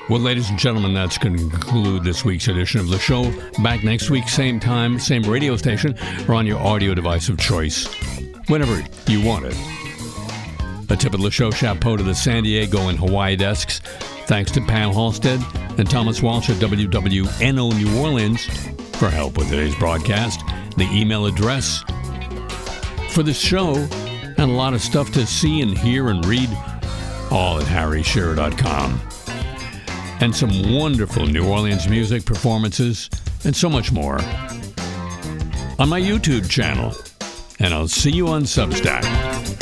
Well, ladies and gentlemen, that's going to conclude this week's edition of the show. Back next week, same time, same radio station, or on your audio device of choice, whenever you want it. A tip of the show chapeau to the San Diego and Hawaii desks. Thanks to Pam Halstead and Thomas Walsh at WWNO New Orleans for help with today's broadcast. The email address for this show, and a lot of stuff to see and hear and read, all at harryshearer.com. And some wonderful New Orleans music performances and so much more on my YouTube channel. And I'll see you on Substack.